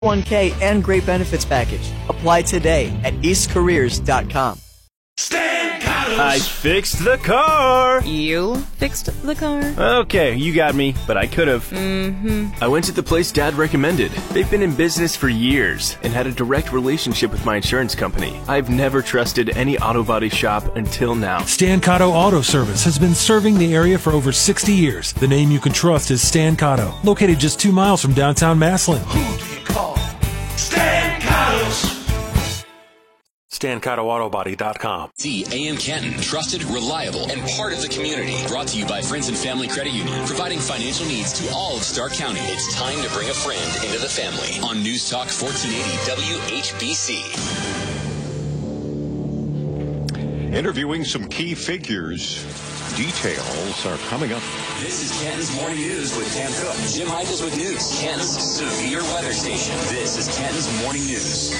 1K and great benefits package. Apply today at eastcareers.com. I fixed the car. You fixed the car? Okay, you got me, but I could have. I went to the place Dad recommended. They've been in business for years and had a direct relationship with my insurance company. I've never trusted any auto body shop until now. Stan Cotto Auto Service has been serving the area for over 60 years. The name you can trust is Stan Cotto, located just 2 miles from downtown Massillon. Who do you call? Stan Cotto's. StanCottoAutobody.com. The AM Canton, trusted, reliable, and part of the community. Brought to you by Friends and Family Credit Union, providing financial needs to all of Stark County. It's time to bring a friend into the family on News Talk 1480 WHBC. Interviewing some key figures. Details are coming up. This is Canton's Morning News with Dan Cook. Jim Michaels with news. Canton's severe weather station. This is Canton's Morning News.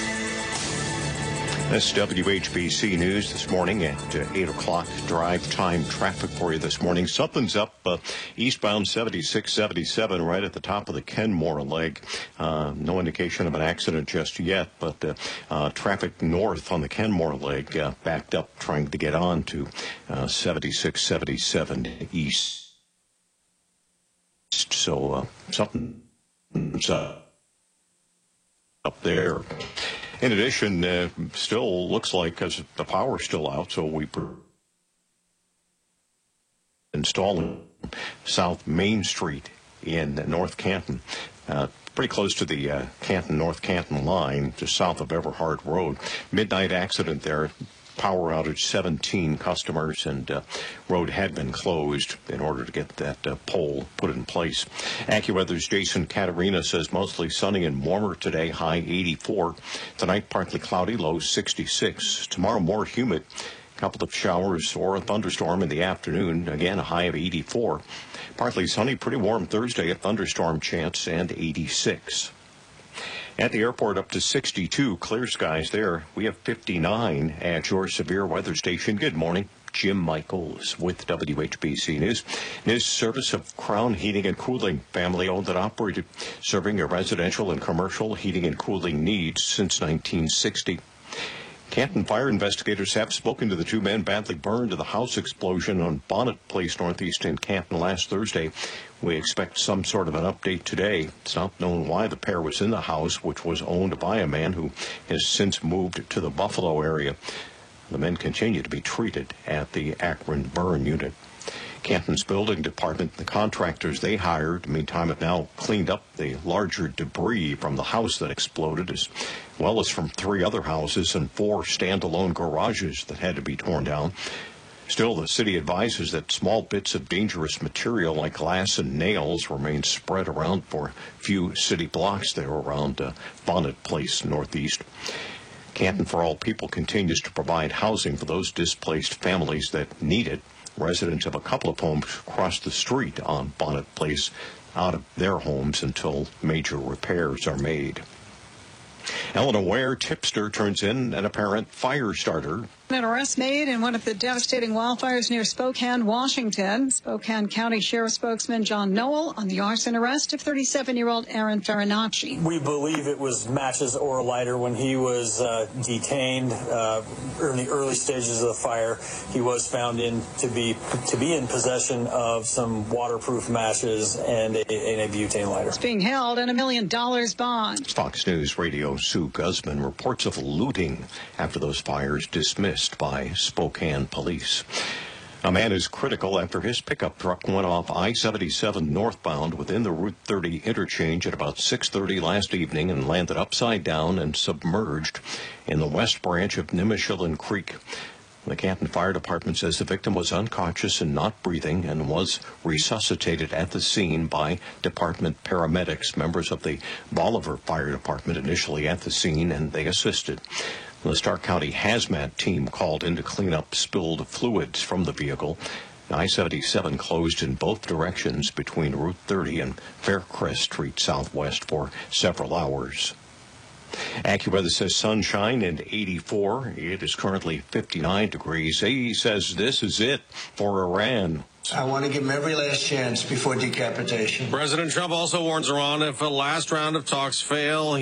This is WHBC News this morning at 8 o'clock. Drive time traffic for you this morning. Something's up eastbound 7677 right at the top of the Kenmore leg. No indication of an accident just yet, but traffic north on the Kenmore leg backed up trying to get on to 7677 east. So something's up there. In addition, still looks like, because the power's still out, so we installing South Main Street in North Canton, pretty close to the Canton-North Canton line, just south of Everhart Road. Midnight accident there. Power outage, 17 customers, and road had been closed in order to get that pole put in place. AccuWeather's Jason Caterina says mostly sunny and warmer today, high 84. Tonight, partly cloudy, low 66. Tomorrow, more humid. A couple of showers or a thunderstorm in the afternoon. Again, a high of 84. Partly sunny, pretty warm Thursday, a thunderstorm chance, and 86. At the airport, up to 62, clear skies there. We have 59 at your severe weather station. Good morning. Jim Michaels with WHBC News. News service of Crown Heating and Cooling, family owned and operated, serving your residential and commercial heating and cooling needs since 1960. Canton fire investigators have spoken to the two men badly burned in the house explosion on Bonnet Place Northeast in Canton last Thursday. We expect some sort of an update today. It's not known why the pair was in the house, which was owned by a man who has since moved to the Buffalo area. The men continue to be treated at the Akron Burn Unit. Canton's building department, the contractors they hired, meantime, have now cleaned up the larger debris from the house that exploded, as well as from 3 other houses and 4 standalone garages that had to be torn down. Still, the city advises that small bits of dangerous material like glass and nails remain spread around for a few city blocks there around Bonnet Place Northeast. Canton for All People continues to provide housing for those displaced families that need it. Residents of a couple of homes across the street on Bonnet Place out of their homes until major repairs are made. Eleanor Ware, tipster, turns in an apparent fire starter. An arrest made in one of the devastating wildfires near Spokane, Washington. Spokane County Sheriff spokesman John Noel on the arson arrest of 37-year-old Aaron Farinacci. We believe it was matches or a lighter. When he was detained in the early stages of the fire, he was found to be in possession of some waterproof matches and a butane lighter. It's being held in $1 million bond. Fox News Radio Sue Guzman reports of looting after those fires dismissed by Spokane police. A man is critical after his pickup truck went off I-77 northbound within the Route 30 interchange at about 6:30 last evening and landed upside down and submerged in the west branch of Nimishillen Creek. The Canton Fire Department says the victim was unconscious and not breathing and was resuscitated at the scene by department paramedics. Members of the Bolivar Fire Department initially at the scene, and they assisted. The Stark County hazmat team called in to clean up spilled fluids from the vehicle. I-77 closed in both directions between Route 30 and Faircrest Street Southwest for several hours. AccuWeather says sunshine and 84. It is currently 59 degrees. He says this is it for Iran. I want to give him every last chance before decapitation. President Trump also warns Iran if a last round of talks fail,